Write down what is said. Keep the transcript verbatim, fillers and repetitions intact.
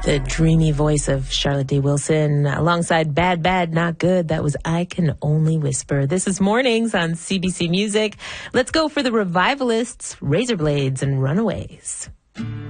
The dreamy voice of Charlotte D. Wilson alongside Bad, Bad, Not Good. That was I Can Only Whisper. This is Mornings on C B C Music. Let's go for the Revivalists, Razorblades, and Runaways.